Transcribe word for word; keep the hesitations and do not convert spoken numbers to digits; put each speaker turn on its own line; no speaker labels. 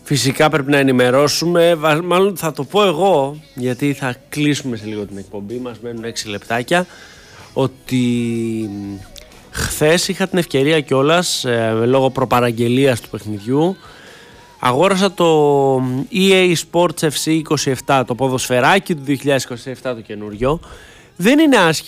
Φυσικά πρέπει να ενημερώσουμε, μάλλον θα το πω εγώ, γιατί θα κλείσουμε σε λίγο την εκπομπή, μας μένουν έξι λεπτάκια, ότι χθες είχα την ευκαιρία κιόλας, ε, λόγω προπαραγγελίας του παιχνιδιού, αγόρασα το ι έι Sports εφ σι είκοσι επτά, το ποδοσφαιράκι του δύο χιλιάδες είκοσι επτά το καινούριο. Δεν είναι άσχημο.